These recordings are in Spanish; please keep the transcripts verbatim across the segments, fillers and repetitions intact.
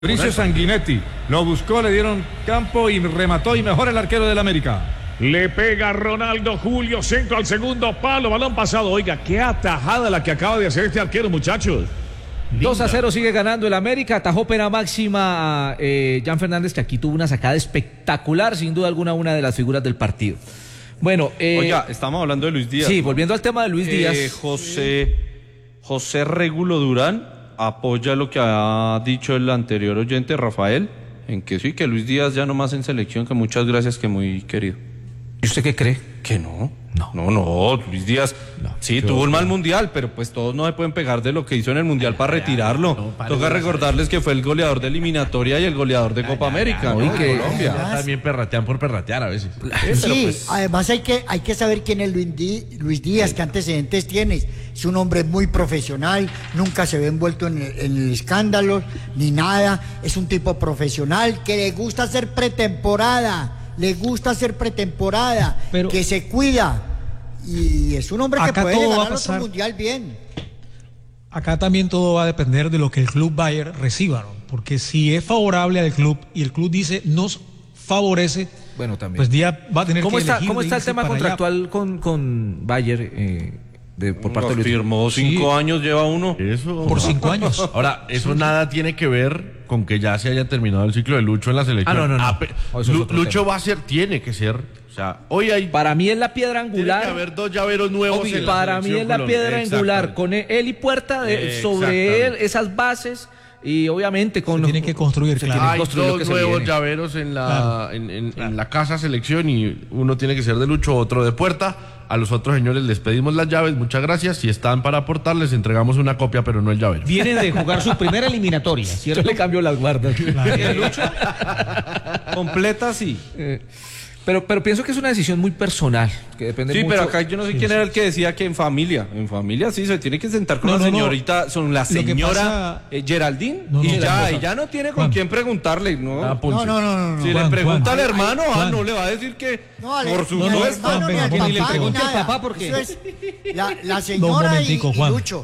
Mauricio Sanguinetti lo buscó, le dieron campo y remató y mejor el arquero del América. Le pega Ronaldo Julio, centro al segundo palo, balón pasado. Oiga, qué atajada la que acaba de hacer este arquero, muchachos. dos a cero sigue ganando el América, atajó pena máxima eh, Jan Fernández, que aquí tuvo una sacada espectacular, sin duda alguna una de las figuras del partido. Bueno, eh, oiga, estamos hablando de Luis Díaz. Sí, volviendo al tema de Luis eh, Díaz. José, José Regulo Durán apoya lo que ha dicho el anterior oyente, Rafael, en que sí, que Luis Díaz ya no más en selección, que muchas gracias, que muy querido. ¿Y usted qué cree? Que no. No. No, no, Luis Díaz, no, sí, tuvo un mal mundial, pero pues todos no se pueden pegar de lo que hizo en el mundial para retirarlo. No, no, Toca recordarles que fue el goleador de eliminatoria y el goleador de Copa América, ¿no? Y que Colombia. También perratean por perratear a veces. Sí, pues... además hay que, hay que saber quién es Luis, Dí, Luis Díaz, sí. Qué antecedentes tiene. Es un hombre muy profesional, nunca se ve envuelto en el, en el escándalo, ni nada. Es un tipo profesional que le gusta hacer pretemporada. Le gusta hacer pretemporada, pero que se cuida y es un hombre que puede ganar otro mundial bien. Acá también todo va a depender de lo que el club Bayer reciba, ¿no? Porque si es favorable al club y el club dice nos favorece, bueno, también. Pues Díaz va a tener ¿Cómo que está, elegir ¿Cómo está el tema contractual allá? con, con Bayer eh, de, por parte de Luis? Firmó cinco sí. años, lleva uno. Eso. Por cinco años. Ahora, eso sí. nada tiene que ver con que ya se haya terminado el ciclo de Lucho en la selección. Ah, no, no, no. Ah, oh, Lucho tema. va a ser, tiene que ser, o sea, hoy hay... Para mí es la piedra angular. Tiene que haber dos llaveros nuevos. Obvio, en para la mí es la piedra angular, con él y Puerta, de, sobre él, esas bases... Y obviamente con se tienen que construir, se claro. Hay construir dos nuevos llaveros en la, claro. en, en, claro. en la casa selección y uno tiene que ser de Lucho, otro de Puerta. A los otros señores les pedimos las llaves, muchas gracias. Si están para aportar, les entregamos una copia, pero no el llavero. Vienen de jugar su primera eliminatoria, ¿cierto? Yo le cambio las guardas. Claro. Lucho? Completa, sí. Eh. Pero, pero pienso que es una decisión muy personal, que depende sí, mucho. Sí, pero acá yo no sé sí, quién sí. era el que decía que en familia, en familia sí se tiene que sentar con no, la señorita, no. son la señora pasa... eh, Geraldine, no, no, y ya, y ya no tiene con Juan. quién preguntarle, ¿no? Ah, no, no, no, no. Si Juan, le pregunta Juan. al hermano, Juan. ah, no le va a decir que no, ale, por no, supuesto. No, no, no, no, ni, papá, ni le pregunte al papá porque la, la señora no, y, y Lucho.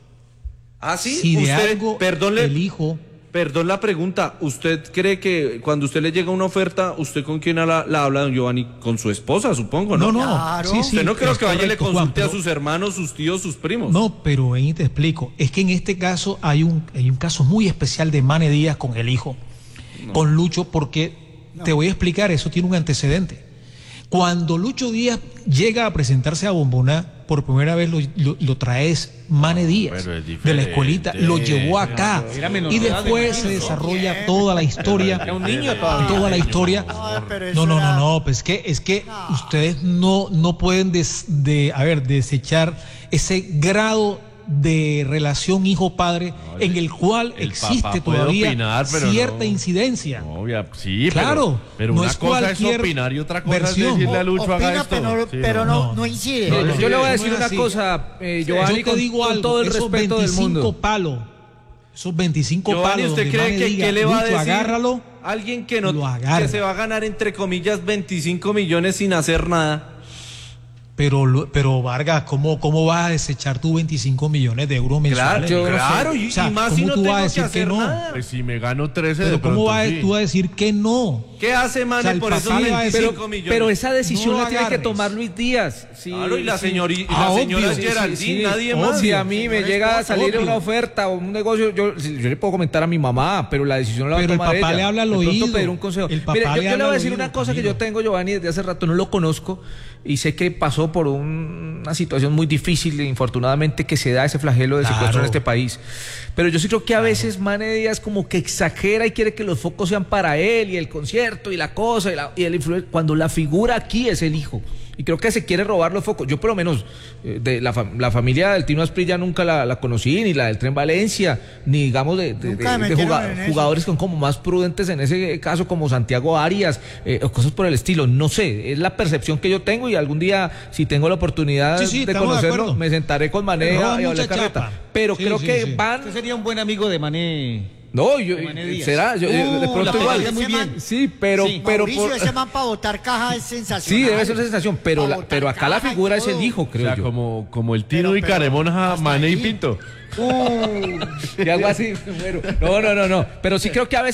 Ah, sí, si usted, de algo perdón, el hijo... Perdón la pregunta, ¿usted cree que cuando usted le llega una oferta, usted con quién la, la habla, don Giovanni? Con su esposa, supongo, ¿no? No, no, claro. sí, sí, usted no creo que vaya y le consulte Juan, pero... a sus hermanos, sus tíos, sus primos. No, pero ahí te explico, es que en este caso hay un, hay un caso muy especial de Mane Díaz con el hijo, no. con Lucho, porque no. te voy a explicar, eso tiene un antecedente. Cuando Lucho Díaz llega a presentarse a Bomboná, por primera vez lo, lo, lo traes Mane Díaz de la escuelita, lo llevó acá y después se desarrolla toda la historia. Era un niño todavía. Toda la historia. No, no, no, no, pues que es que ustedes no, no pueden des, de, a ver, desechar ese grado de relación hijo-padre no, en el cual el existe todavía opinar, cierta no, incidencia. No, obvia, sí, claro, pero, pero no una es cosa es opinar y otra cosa versión. es decirle a Lucho Opina, haga esto. Pero, sí, pero no, no, no. no incide. No, no, yo le voy a decir no una así. cosa, eh, Giovanni, yo te digo con, algo, con todo el esos respeto del mundo. palos, esos veinticinco Giovanni, palos. ¿usted cree que diga, qué le va a decir? Agárralo, alguien que no que se va a ganar entre comillas veinticinco millones sin hacer nada. Pero, pero Vargas, ¿cómo, ¿cómo vas a desechar tú veinticinco millones de euros mensuales? Claro, claro, y, o sea, y más si no tengo que hacer que no? nada. Pues si me gano trece pero de pronto, ¿cómo vas sí. tú a decir que no? ¿Qué hace, Mane, o sea, por esos veinticinco millones? Pero esa decisión no la tiene que tomar Luis Díaz. Sí, claro, y la, sí. señori, y ah, la señora obvio, Geraldine, sí, sí, nadie obvio. más. Si a mí me llega a salir obvio. una oferta o un negocio, yo, yo le puedo comentar a mi mamá, pero la decisión la va a tomar ella. Pero el papá ella. le habla al de oído. pedir un consejo. El papá Mire, yo, le yo le voy a decir oído, una cosa Camilo. que yo tengo, Giovanni, desde hace rato, no lo conozco y sé que pasó por un, una situación muy difícil, infortunadamente, que se da ese flagelo de claro. secuestro en este país. Pero yo sí creo que a veces Mane Díaz como que exagera y quiere que los focos sean para él y el concierto y la cosa y, la, y el influencer, cuando la figura aquí es el hijo. Y creo que se quiere robar los focos. Yo por lo menos, eh, de la, fam la familia del Tino Asprilla nunca la, la conocí, ni la del Tren Valencia, ni digamos de, de, de, de jugado, jugadores que son como más prudentes en ese caso, como Santiago Arias, eh, o cosas por el estilo. No sé, es la percepción que yo tengo y algún día, si tengo la oportunidad sí, sí, de conocerlo, de me sentaré con Mané y hablar carreta. Pero sí, creo sí, que sí. van... Usted sería un buen amigo de Mané. No, yo, de Mané Díaz. será, yo, de Uh, pronto la igual. pegaría muy bien. Sí, pero, Sí. pero Mauricio, por- ese man para botar caja es sensacional. sí, debe ser una sensación, pero, Pa' la- botar pero acá la caja y figura es el todo. hijo, O creo sea, yo. como, como el Tino Pero- y pero Caremonja, hasta Mané y ahí. Pinto. Uh, y algo así, me muero. No, no, no, no. Pero sí creo que a veces